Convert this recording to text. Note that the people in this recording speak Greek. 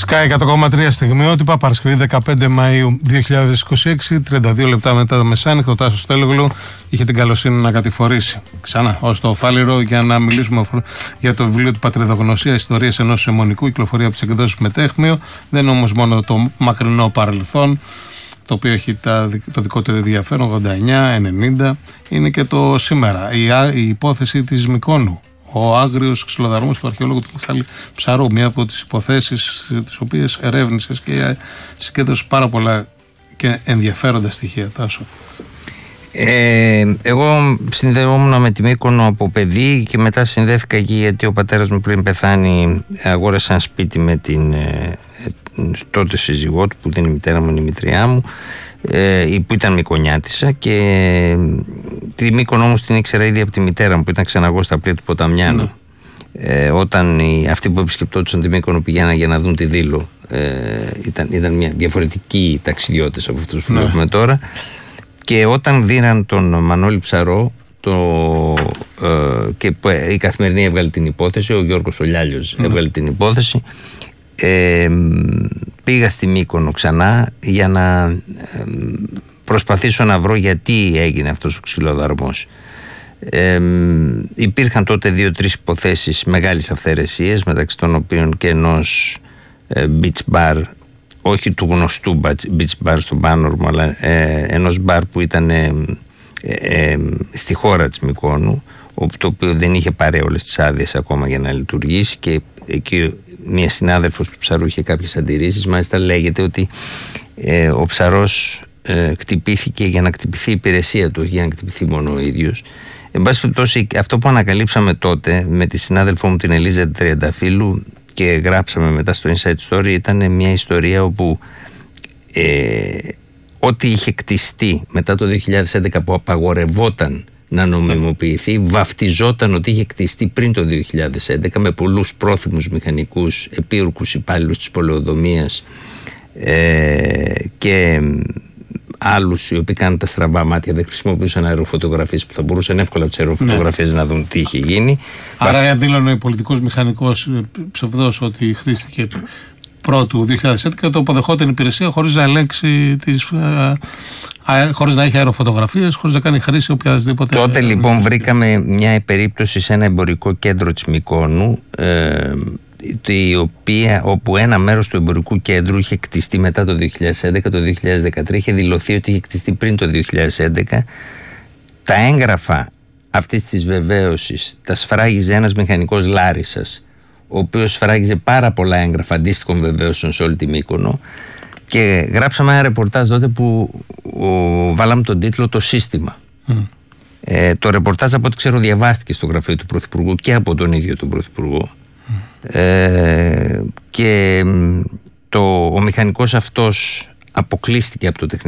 Sky 100,3 στιγμιότυπα, Παρασκευή 15 Μαΐου 2026, 32 λεπτά μετά το μεσάνυχτο. Ο Τάσος Στέλογλου είχε την καλοσύνη να κατηφορήσει ξανά ως το Φάληρο για να μιλήσουμε για το βιβλίο του Πατριδογνωσία, Ιστορίες ενός αιμονικού, κυκλοφορία από τις εκδόσεις Μετέχμιο. Δεν είναι όμως μόνο το μακρινό παρελθόν, το οποίο έχει το δικό του ενδιαφέρον, 89-90, είναι και το σήμερα. Η υπόθεση της Μυκόνου. Ο άγριος ξυλοδαρμός του αρχαιολόγου του Μιχάλη Ψαρού, μία από τις υποθέσεις τις οποίες ερεύνησες και συγκέντρωσες πάρα πολλά και ενδιαφέροντα στοιχεία, Τάσο. Εγώ συνδεόμουν με τη Μύκονο από παιδί και μετά συνδέθηκα εκεί γιατί ο πατέρας μου πριν πεθάνει αγόρασε ένα σπίτι με την τότε σύζυγό του, που δεν είναι η μητέρα μου, είναι η μητριά μου, που ήταν Μυκονιάτισσα, και τη Μύκονο όμως την ήξερα ήδη από τη μητέρα μου που ήταν ξεναγός στα πλοία του Ποταμιάνου. Όταν αυτοί που επισκεπτόντουσαν τη Μύκονο πηγαίναν για να δουν τη Δήλο, ήταν μια διαφορετική ταξιδιώτες από αυτούς που βλέπουμε τώρα. Και όταν δίναν τον Μανώλη Ψαρό και η Καθημερινή έβγαλε την υπόθεση, ο Γιώργος ο Λιάλιος έβγαλε την υπόθεση, πήγα στη Μύκονο ξανά για να προσπαθήσω να βρω γιατί έγινε αυτός ο ξυλοδαρμός. Υπήρχαν τότε 2-3 υποθέσεις μεγάλης αυθαιρεσίας, μεταξύ των οποίων και ενός beach bar, όχι του γνωστού beach bar στο Πάνορμο, αλλά ενός μπαρ που ήταν στη χώρα της Μυκόνου, το οποίο δεν είχε πάρει όλες τις άδειες ακόμα για να λειτουργήσει, και εκεί μια συνάδελφος του Ψαρού είχε κάποιες αντιρρήσεις. Μάλιστα λέγεται ότι ο Ψαρός κτυπήθηκε για να κτυπηθεί η υπηρεσία του, για να κτυπηθεί μόνο ο ίδιος. Εν πάση περιπτώσει, αυτό που ανακαλύψαμε τότε με τη συνάδελφό μου την Ελίζα Τριανταφύλου και γράψαμε μετά στο Inside Story ήταν μια ιστορία όπου ό,τι είχε κτιστεί μετά το 2011 που απαγορευόταν να νομιμοποιηθεί, βαφτιζόταν ότι είχε κτιστεί πριν το 2011 με πολλούς πρόθυμους μηχανικούς, επίουρκους υπάλληλους της πολεοδομίας και άλλους οι οποίοι κάνουν τα στραβά μάτια, δεν χρησιμοποιούσαν αεροφωτογραφίες που θα μπορούσαν εύκολα από τις αεροφωτογραφίες να δουν τι είχε γίνει. Άρα δήλωνε ο πολιτικός μηχανικός ψευδός ότι χτίστηκε πρώτου 2011 και το αποδεχόταν η υπηρεσία χωρίς να ελέγξει χωρίς να έχει αεροφωτογραφίες, χωρίς να κάνει χρήση οποιασδήποτε. Τότε λοιπόν βρήκαμε μια περίπτωση σε ένα εμπορικό κέντρο της Μυκόνου, όπου ένα μέρος του εμπορικού κέντρου είχε κτιστεί μετά το 2011, το 2013 είχε δηλωθεί ότι είχε κτιστεί πριν το 2011. Τα έγγραφα αυτής της βεβαίωσης τα σφράγιζε ένας μηχανικός Λάρισσας, ο οποίος σφράγιζε πάρα πολλά έγγραφα αντίστοιχων βεβαίωσεων σε όλη τη Μύκονο, και γράψαμε ένα ρεπορτάζ τότε που βάλαμε τον τίτλο «Το σύστημα». Το ρεπορτάζ, από ό,τι ξέρω, διαβάστηκε στο γραφείο του Πρωθυπουργού και από τον ίδιο τον Πρωθυπουργό. Και ο μηχανικός αυτός αποκλείστηκε από το τεχνικό